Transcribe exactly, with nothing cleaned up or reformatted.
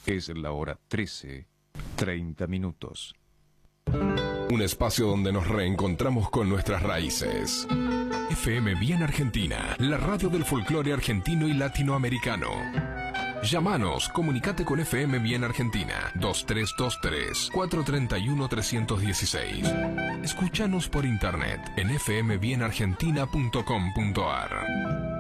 Es la hora trece, treinta minutos. Un espacio donde nos reencontramos con nuestras raíces. F M Bien Argentina, la radio del folclore argentino y latinoamericano. Llámanos, comunicate con F M Bien Argentina, dos tres dos tres, cuatro tres uno, tres uno seis. Escúchanos por internet en f m bien argentina punto com punto a r.